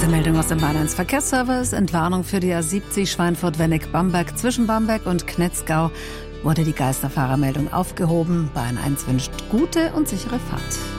Kurze Meldung aus dem Bahn-1 Verkehrsservice. Entwarnung für die A70 Schweinfurt-Wenneck-Bamberg. Zwischen Bamberg und Knetzgau wurde die Geisterfahrermeldung aufgehoben. Bahn 1 wünscht gute und sichere Fahrt.